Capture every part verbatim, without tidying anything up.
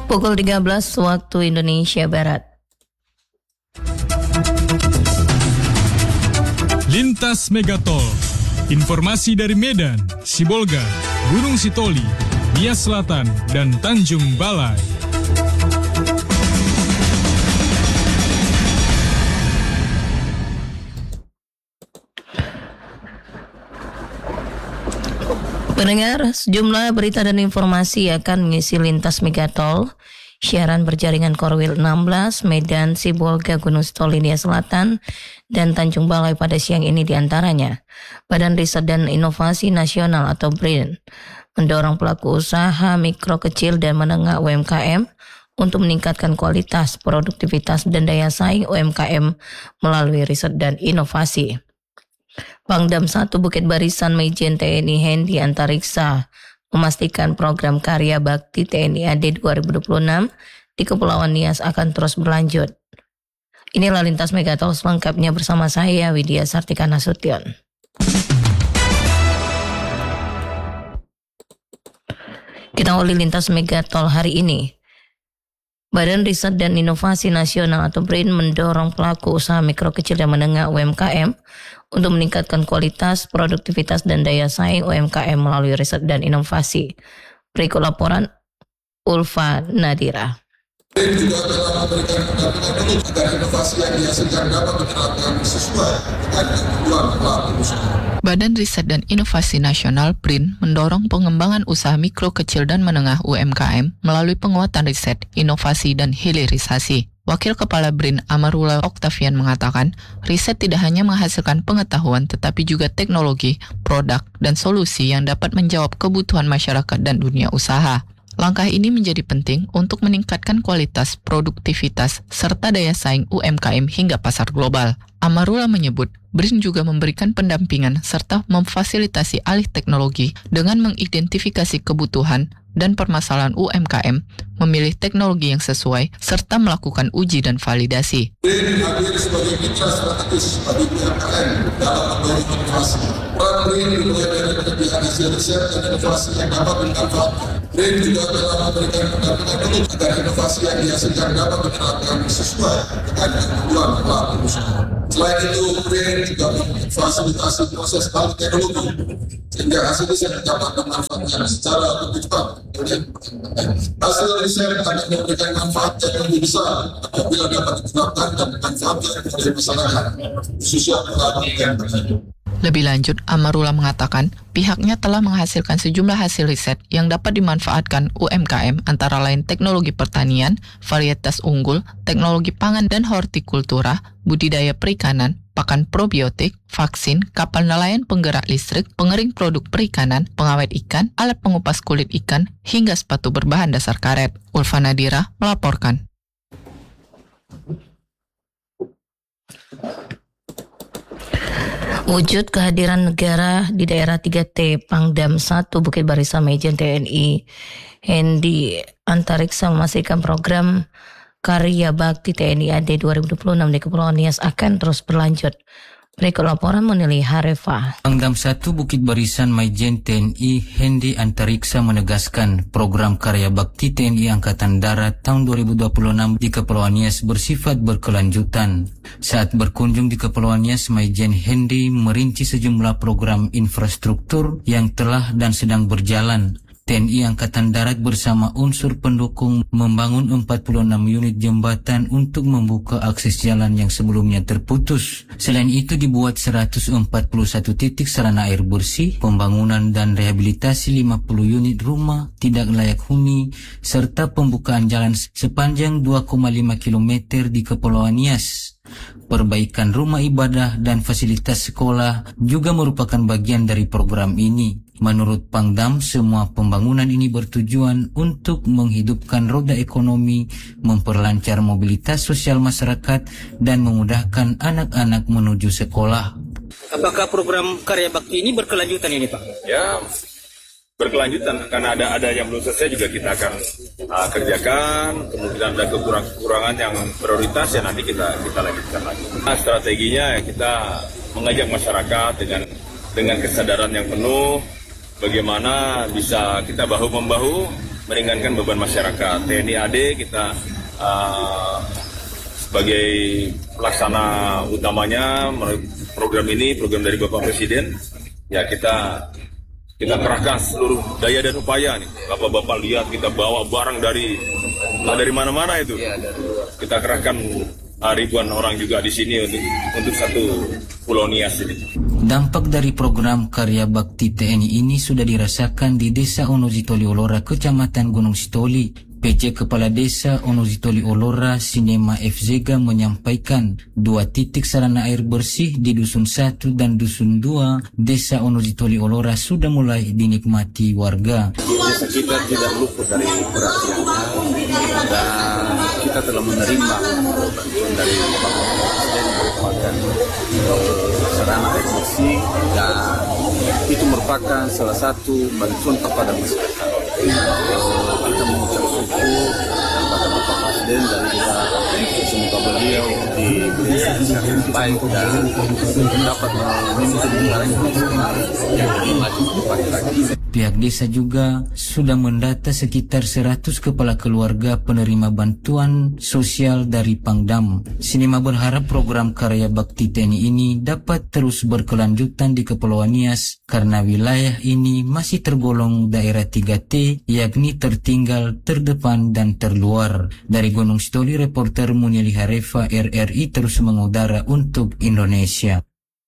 Pukul tiga belas waktu Indonesia Barat. Lintas Megatol. Informasi dari Medan, Sibolga, Gunung Sitoli, Nias Selatan, dan Tanjung Balai. Pendengar, sejumlah berita dan informasi akan mengisi Lintas Megatol. Siaran berjaringan Korwil enam belas, Medan, Sibolga, Gunung Sitoli, Nias Selatan, dan Tanjung Balai pada siang ini diantaranya. Badan Riset dan Inovasi Nasional atau B R I N mendorong pelaku usaha mikro kecil dan menengah U M K M untuk meningkatkan kualitas, produktivitas, dan daya saing U M K M melalui riset dan inovasi. Pangdam satu Bukit Barisan Majen T N I Hendy Antariksa memastikan program karya bakti T N I A D dua ribu dua puluh enam di Kepulauan Nias akan terus berlanjut. Inilah Lintas Megatol selengkapnya bersama saya Widya Sartika Nasution. Kita awali Lintas Megatol hari ini. Badan Riset dan Inovasi Nasional atau B R I N mendorong pelaku usaha mikro kecil dan menengah U M K M untuk meningkatkan kualitas, produktivitas, dan daya saing U M K M melalui riset dan inovasi. Berikut laporan Ulfa Nadira. B R I N juga telah memberikan pendampingan agar inovasi yang dihasilkan dapat diterapkan sesuai dengan kebutuhan pelaku usaha. Badan Riset dan Inovasi Nasional B R I N mendorong pengembangan usaha mikro kecil dan menengah U M K M melalui penguatan riset, inovasi, dan hilirisasi. Wakil Kepala B R I N Amarula Octavian mengatakan, riset tidak hanya menghasilkan pengetahuan tetapi juga teknologi, produk, dan solusi yang dapat menjawab kebutuhan masyarakat dan dunia usaha. Langkah ini menjadi penting untuk meningkatkan kualitas, produktivitas, serta daya saing U M K M hingga pasar global. Amarula menyebut, B R I N juga memberikan pendampingan serta memfasilitasi alih teknologi dengan mengidentifikasi kebutuhan dan permasalahan U M K M, memilih teknologi yang sesuai, serta melakukan uji dan validasi. B R I N hadir sebagai mitra strategis bagi U M K M dalam mendorong inovasi. Peran B R I N dimulai dari penyediaan hasil riset dan inovasi yang dapat dimanfaatkan. B R I N juga telah memberikan pendampingan penuh agar inovasi yang dihasilkan dapat diterapkan sesuai dengan kebutuhan pelaku usaha. Selain itu, B R I N juga memfasilitasi proses alih teknologi sehingga hasil riset dapat dimanfaatkan secara lebih cepat. Hasil riset akan memberikan manfaat yang lebih besar apabila dapat diterapkan dan dimanfaatkan oleh masyarakat, khususnya pelaku U M K M. Lebih lanjut, Amarula mengatakan pihaknya telah menghasilkan sejumlah hasil riset yang dapat dimanfaatkan U M K M antara lain teknologi pertanian, varietas unggul, teknologi pangan dan hortikultura, budidaya perikanan, pakan probiotik, vaksin, kapal nelayan penggerak listrik, pengering produk perikanan, pengawet ikan, alat pengupas kulit ikan, hingga sepatu berbahan dasar karet. Ulfa Nadira melaporkan. Wujud kehadiran negara di daerah tiga T Pangdam satu Bukit Barisan Majen T N I Hendy Antariksa memastikan program karya bakti T N I A D dua ribu dua puluh enam di Kepulauan Nias akan terus berlanjut. Berikut laporan Menili Harefa. Pangdam satu Bukit Barisan Majen T N I Hendy Antariksa menegaskan program karya bakti T N I Angkatan Darat tahun dua ribu dua puluh enam di Kepulauan Nias bersifat berkelanjutan. Saat berkunjung di Kepulauan Nias, Majen Hendy merinci sejumlah program infrastruktur yang telah dan sedang berjalan. T N I Angkatan Darat bersama unsur pendukung membangun empat puluh enam unit jembatan untuk membuka akses jalan yang sebelumnya terputus. Selain itu dibuat seratus empat puluh satu titik sarana air bersih, pembangunan dan rehabilitasi lima puluh unit rumah tidak layak huni, serta pembukaan jalan sepanjang dua koma lima kilometer di Kepulauan Nias. Perbaikan rumah ibadah dan fasilitas sekolah juga merupakan bagian dari program ini. Menurut Pangdam, semua pembangunan ini bertujuan untuk menghidupkan roda ekonomi, memperlancar mobilitas sosial masyarakat, dan memudahkan anak-anak menuju sekolah. Apakah program karya bakti ini berkelanjutan ini, Pak? Ya, berkelanjutan karena ada ada yang belum selesai juga kita akan uh, kerjakan. Kemudian ada kekurangan-kekurangan yang prioritas ya nanti kita kita lanjutkan lagi. Nah, strateginya ya kita mengajak masyarakat dengan dengan kesadaran yang penuh. Bagaimana bisa kita bahu-membahu meringankan beban masyarakat. T N I A D kita uh, sebagai pelaksana utamanya program ini, program dari Bapak Presiden, ya kita kita kerahkan seluruh daya dan upaya nih. Bapak-bapak lihat kita bawa barang dari dari mana-mana itu. Kita kerahkan uh, ribuan orang juga di sini untuk untuk satu Pulau Nias ini. Dampak dari program Karya Bakti T N I ini sudah dirasakan di Desa Onozitoli Olora, Kecamatan Gunung Sitoli. P J Kepala Desa Onozitoli Olora, Sinema F Zega, menyampaikan dua titik sarana air bersih di Dusun satu dan Dusun dua Desa Onozitoli Olora sudah mulai dinikmati warga. Desa kita tidak luput dari perhatiannya dan kita telah menerima bantuan dari Bapak Presiden merupakan sarana air bersih dan itu merupakan salah satu bantuan kepada masyarakat. Kita mengucap syukur kepada Bapak Presiden dan kita semoga beliau diberi kesehatan yang baik dan dapat memimpin yang lebih maju lagi. Pihak desa juga sudah mendata sekitar seratus kepala keluarga penerima bantuan sosial dari Pangdam. Sinema berharap program Karya Bakti T N I ini dapat terus berkelanjutan di Kepulauan Nias karena wilayah ini masih tergolong daerah tiga T, yakni tertinggal, terdepan, dan terluar. Dari Gunung Sitoli, reporter Munieli Harefa R R I terus mengudara untuk Indonesia.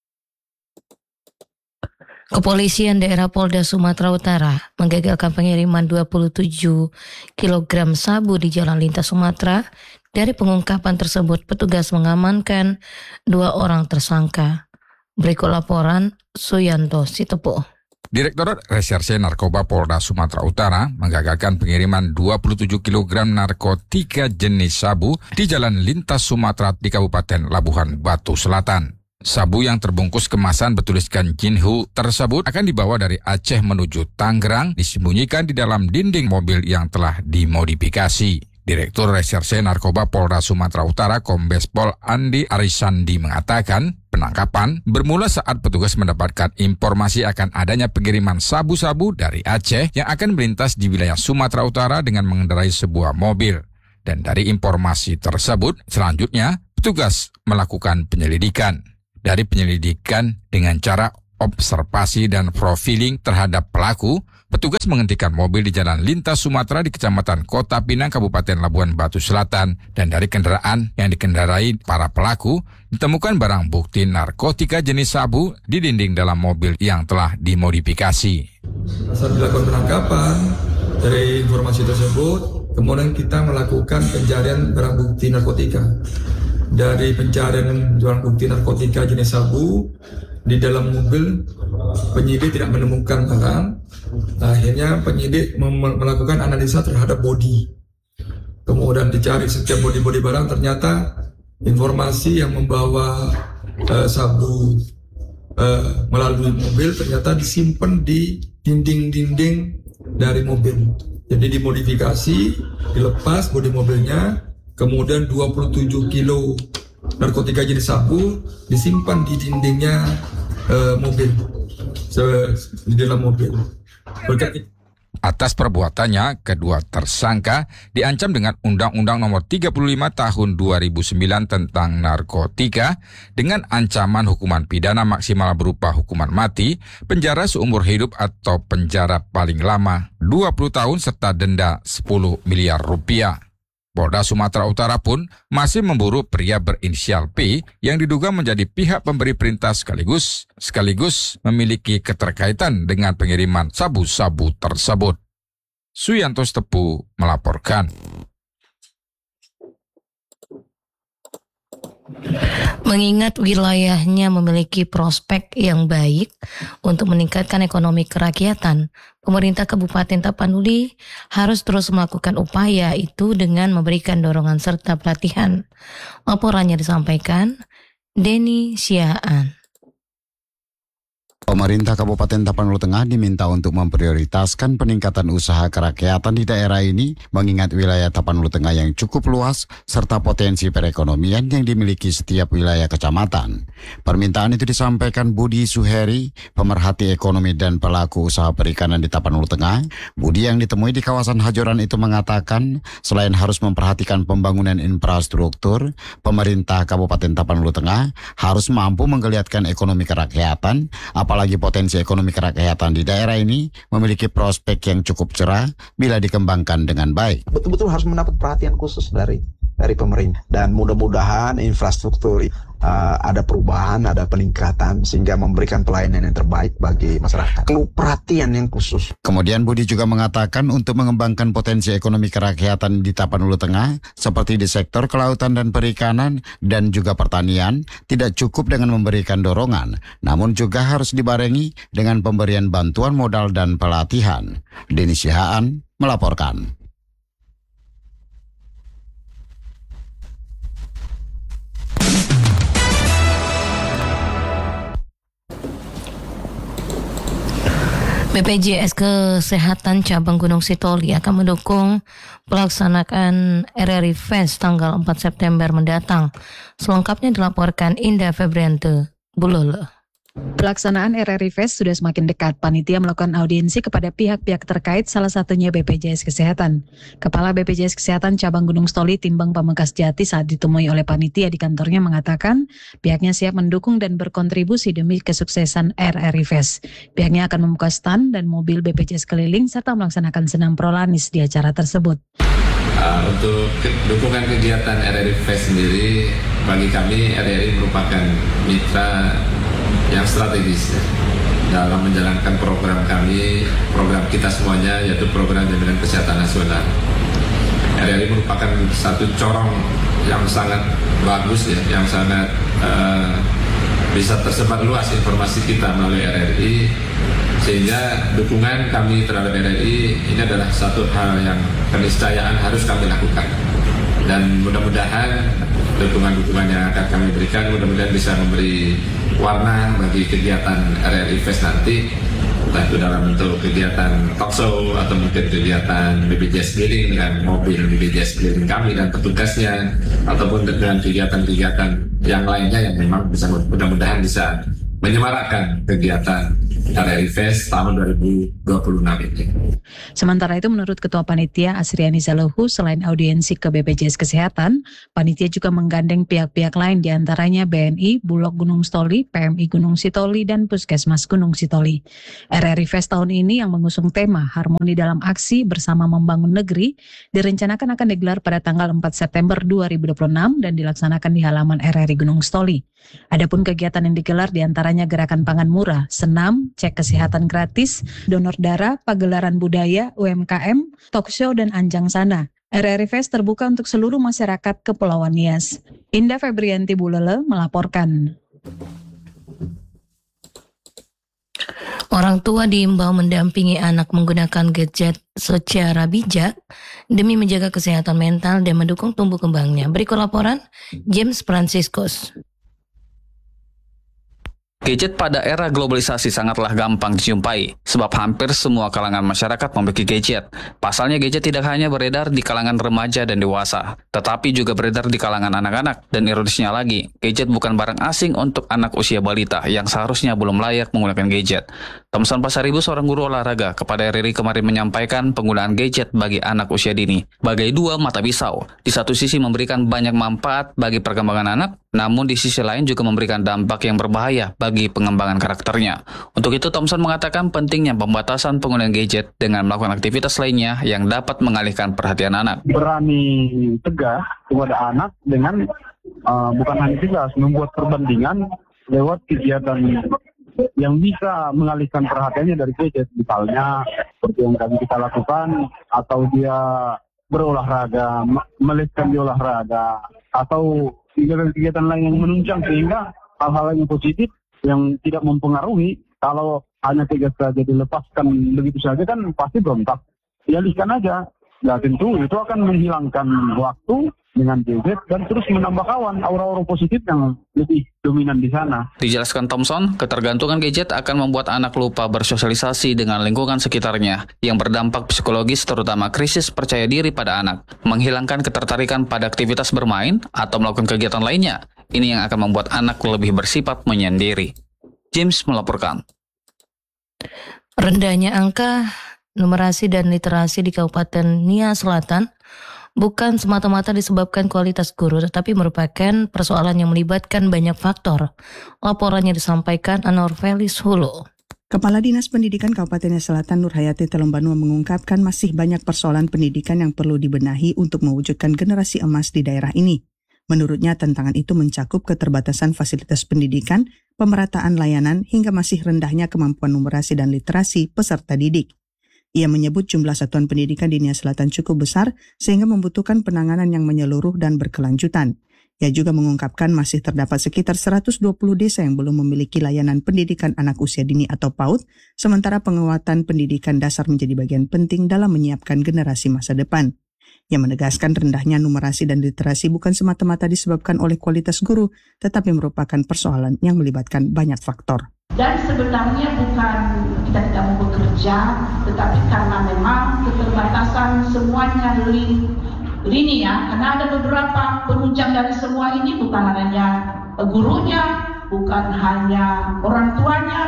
Kepolisian daerah Polda Sumatera Utara menggagalkan pengiriman dua puluh tujuh kilogram sabu di Jalan Lintas Sumatera. Dari pengungkapan tersebut, petugas mengamankan dua orang tersangka. Berikut laporan Suyanto Sitepu. Direktorat Reserse Narkoba Polda Sumatera Utara menggagalkan pengiriman dua puluh tujuh kilogram narkotika jenis sabu di Jalan Lintas Sumatera di Kabupaten Labuhan Batu Selatan. Sabu yang terbungkus kemasan bertuliskan Jinhu tersebut akan dibawa dari Aceh menuju Tangerang, disembunyikan di dalam dinding mobil yang telah dimodifikasi. Direktur Reserse Narkoba Polda Sumatera Utara Kombes Pol Andi Arisandi mengatakan penangkapan bermula saat petugas mendapatkan informasi akan adanya pengiriman sabu-sabu dari Aceh yang akan melintas di wilayah Sumatera Utara dengan mengendarai sebuah mobil. Dan dari informasi tersebut, selanjutnya petugas melakukan penyelidikan. Dari penyelidikan dengan cara observasi dan profiling terhadap pelaku, petugas menghentikan mobil di Jalan Lintas Sumatera di Kecamatan Kota Pinang, Kabupaten Labuhan Batu Selatan, dan dari kendaraan yang dikendarai para pelaku ditemukan barang bukti narkotika jenis sabu di dinding dalam mobil yang telah dimodifikasi. Saat dilakukan penangkapan dari informasi tersebut, kemudian kita melakukan pencarian barang bukti narkotika. Dari pencarian barang bukti narkotika jenis sabu di dalam mobil, penyidik tidak menemukan barang. Akhirnya penyidik melakukan analisa terhadap bodi. Kemudian dicari setiap bodi-bodi barang, ternyata informasi yang membawa uh, sabu uh, melalui mobil ternyata disimpan di dinding-dinding dari mobil. Jadi dimodifikasi, dilepas bodi mobilnya. Kemudian dua puluh tujuh kilo narkotika jenis sabu disimpan di dindingnya uh, mobil, se- di dalam mobil. Berkat Atas perbuatannya, kedua tersangka diancam dengan Undang-Undang Nomor tiga puluh lima Tahun dua ribu sembilan tentang narkotika dengan ancaman hukuman pidana maksimal berupa hukuman mati, penjara seumur hidup atau penjara paling lama dua puluh tahun serta denda sepuluh miliar rupiah. Polda Sumatera Utara pun masih memburu pria berinisial P yang diduga menjadi pihak pemberi perintah sekaligus sekaligus memiliki keterkaitan dengan pengiriman sabu-sabu tersebut. Suyanto Sitepu melaporkan. Mengingat wilayahnya memiliki prospek yang baik untuk meningkatkan ekonomi kerakyatan, pemerintah Kabupaten Tapanuli harus terus melakukan upaya itu dengan memberikan dorongan serta pelatihan. Laporannya disampaikan Denny Siaan. Pemerintah Kabupaten Tapanuli Tengah diminta untuk memprioritaskan peningkatan usaha kerakyatan di daerah ini, mengingat wilayah Tapanuli Tengah yang cukup luas, serta potensi perekonomian yang dimiliki setiap wilayah kecamatan. Permintaan itu disampaikan Budi Suheri, pemerhati ekonomi dan pelaku usaha perikanan di Tapanuli Tengah. Budi yang ditemui di kawasan Hajoran itu mengatakan, selain harus memperhatikan pembangunan infrastruktur, pemerintah Kabupaten Tapanuli Tengah harus mampu menggeliatkan ekonomi kerakyatan, apalagi potensi ekonomi kerakyatan di daerah ini memiliki prospek yang cukup cerah bila dikembangkan dengan baik. Betul-betul harus mendapat perhatian khusus dari dari pemerintah, dan mudah-mudahan infrastruktur uh, ada perubahan, ada peningkatan sehingga memberikan pelayanan yang terbaik bagi masyarakat. Perlu perhatian yang khusus. Kemudian Budi juga mengatakan untuk mengembangkan potensi ekonomi kerakyatan di Tapanuli Tengah seperti di sektor kelautan dan perikanan dan juga pertanian tidak cukup dengan memberikan dorongan, namun juga harus dibarengi dengan pemberian bantuan modal dan pelatihan. Denny Sihaan melaporkan. B P J S Kesehatan Cabang Gunung Sitoli akan mendukung pelaksanaan R R I Fest tanggal empat September mendatang. Selengkapnya dilaporkan Indah Febriante Bulolo. Pelaksanaan R R I Fest sudah semakin dekat. Panitia melakukan audiensi kepada pihak-pihak terkait, salah satunya B P J S Kesehatan. Kepala B P J S Kesehatan Cabang Gunung Sitoli Timbang Pamengkas Jati saat ditemui oleh panitia di kantornya mengatakan pihaknya siap mendukung dan berkontribusi demi kesuksesan R R I Fest. Pihaknya akan membuka stand dan mobil B P J S keliling serta melaksanakan senam prolanis di acara tersebut. Uh, untuk ke dukungan kegiatan R R I Fest sendiri, bagi kami R R I merupakan mitra yang strategis ya, dalam menjalankan program kami, program kita semuanya, yaitu program jaminan kesehatan nasional. R R I merupakan satu corong yang sangat bagus ya, yang sangat uh, bisa tersebar luas informasi kita melalui R R I, sehingga dukungan kami terhadap R R I ini adalah satu hal yang keniscayaan harus kami lakukan. Dan mudah-mudahan dukungan-dukungan yang akan kami berikan mudah-mudahan bisa memberi warna bagi kegiatan R R I Fest nanti, entah itu dalam bentuk kegiatan talk show atau mungkin kegiatan B P J S keliling dengan mobil B P J S keliling kami dan petugasnya, ataupun dengan kegiatan-kegiatan yang lainnya yang memang bisa mudah-mudahan bisa menyemarakkan kegiatan R R I Fest tahun dua ribu dua puluh enam ini. Sementara itu menurut Ketua Panitia Asriani Zalohu, selain audiensi ke B P J S Kesehatan, panitia juga menggandeng pihak-pihak lain diantaranya B N I, Bulog Gunung Sitoli, P M I Gunung Sitoli, dan Puskesmas Gunung Sitoli. R R I Fest tahun ini yang mengusung tema Harmoni dalam Aksi Bersama Membangun Negeri direncanakan akan digelar pada tanggal empat September dua ribu dua puluh enam dan dilaksanakan di halaman R R I Gunung Sitoli. Adapun kegiatan yang digelar diantaranya gerakan pangan murah, senam, cek kesehatan gratis, donor darah, pagelaran budaya, U M K M, talk show, dan anjang sana. R R I Fest terbuka untuk seluruh masyarakat Kepulauan Nias. Indah Febrianti Bulele melaporkan. Orang tua diimbau mendampingi anak menggunakan gadget secara bijak demi menjaga kesehatan mental dan mendukung tumbuh kembangnya. Berikut laporan James Franciscus. Gadget pada era globalisasi sangatlah gampang dijumpai, sebab hampir semua kalangan masyarakat memiliki gadget. Pasalnya gadget tidak hanya beredar di kalangan remaja dan dewasa, tetapi juga beredar di kalangan anak-anak. Dan ironisnya lagi, gadget bukan barang asing untuk anak usia balita yang seharusnya belum layak menggunakan gadget. Thomson Pasaribu, seorang guru olahraga, kepada R R I kemarin menyampaikan penggunaan gadget bagi anak usia dini bagai dua mata pisau. Di satu sisi memberikan banyak manfaat bagi perkembangan anak, namun di sisi lain juga memberikan dampak yang berbahaya bagi pengembangan karakternya. Untuk itu, Thomson mengatakan pentingnya pembatasan penggunaan gadget dengan melakukan aktivitas lainnya yang dapat mengalihkan perhatian anak. Berani tegah kepada anak dengan uh, bukan hanya tegas, membuat perbandingan lewat kegiatan yang bisa mengalihkan perhatiannya dari gadget. Misalnya seperti yang kami kita lakukan, atau dia berolahraga, meleskan di olahraga, atau kegiatan-kegiatan lain yang menunjang, sehingga hal-hal yang positif yang tidak mempengaruhi. Kalau hanya tegas saja dilepaskan begitu saja kan pasti berontak. Dialihkan aja Ya tentu itu akan menghilangkan waktu dengan gadget dan terus menambah kawan, aura-aura positif yang lebih dominan di sana. Dijelaskan Thompson, ketergantungan gadget akan membuat anak lupa bersosialisasi dengan lingkungan sekitarnya, yang berdampak psikologis terutama krisis percaya diri pada anak, menghilangkan ketertarikan pada aktivitas bermain atau melakukan kegiatan lainnya. Ini yang akan membuat anak lebih bersifat menyendiri. James melaporkan. Rendahnya angka numerasi dan literasi di Kabupaten Nia Selatan bukan semata-mata disebabkan kualitas guru, tetapi merupakan persoalan yang melibatkan banyak faktor. Laporannya disampaikan Anor Felis Hulu. Kepala Dinas Pendidikan Kabupaten Nia Selatan Nurhayati Telombanua mengungkapkan masih banyak persoalan pendidikan yang perlu dibenahi untuk mewujudkan generasi emas di daerah ini. Menurutnya tantangan itu mencakup keterbatasan fasilitas pendidikan, pemerataan layanan, hingga masih rendahnya kemampuan numerasi dan literasi peserta didik. Ia menyebut jumlah satuan pendidikan di Nia Selatan cukup besar sehingga membutuhkan penanganan yang menyeluruh dan berkelanjutan. Ia juga mengungkapkan masih terdapat sekitar seratus dua puluh desa yang belum memiliki layanan pendidikan anak usia dini atau PAUD, sementara penguatan pendidikan dasar menjadi bagian penting dalam menyiapkan generasi masa depan. Ia menegaskan rendahnya numerasi dan literasi bukan semata-mata disebabkan oleh kualitas guru, tetapi merupakan persoalan yang melibatkan banyak faktor. Dan sebenarnya bukan kita tidak mau bekerja, tetapi karena memang keterbatasan semuanya lini, lini ya, karena ada beberapa penunjang dari semua ini bukan hanya gurunya, bukan hanya orang tuanya,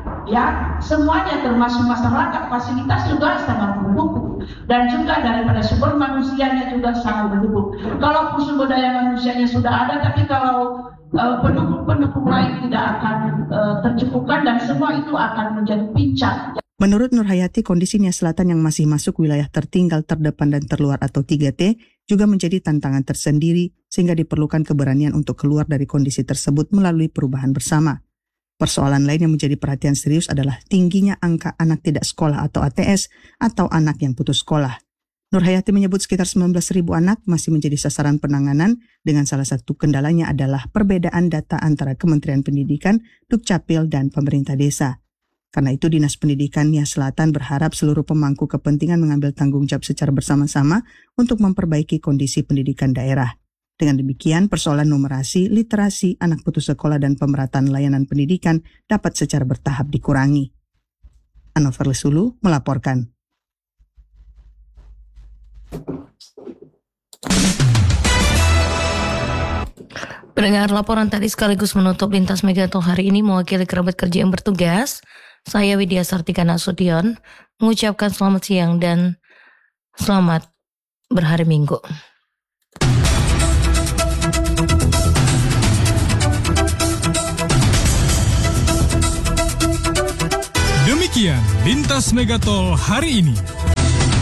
ya semuanya termasuk masyarakat, fasilitas juga sangat mendukung dan juga daripada sumber manusianya juga sangat mendukung. Kalaupun sumber daya manusianya sudah ada, tapi kalau uh, pendukung-pendukung lain tidak akan uh, tercukupkan dan semua itu akan menjadi pincang. Menurut Nurhayati, kondisi Nia Selatan yang masih masuk wilayah tertinggal, terdepan, dan terluar atau tiga T juga menjadi tantangan tersendiri sehingga diperlukan keberanian untuk keluar dari kondisi tersebut melalui perubahan bersama. Persoalan lain yang menjadi perhatian serius adalah tingginya angka anak tidak sekolah atau A T S atau anak yang putus sekolah. Nurhayati menyebut sekitar sembilan belas ribu anak masih menjadi sasaran penanganan dengan salah satu kendalanya adalah perbedaan data antara Kementerian Pendidikan, Dukcapil, dan pemerintah desa. Karena itu Dinas Pendidikan Nia Selatan berharap seluruh pemangku kepentingan mengambil tanggung jawab secara bersama-sama untuk memperbaiki kondisi pendidikan daerah. Dengan demikian, persoalan numerasi, literasi, anak putus sekolah, dan pemerataan layanan pendidikan dapat secara bertahap dikurangi. Anover Lesulu melaporkan. Pendengar, laporan tadi sekaligus menutup Lintas Megatol hari ini. Mewakili kerabat kerja yang bertugas, saya Widya Sartika Nasution mengucapkan selamat siang dan selamat berhari Minggu. Demikian Lintas Megatol hari ini.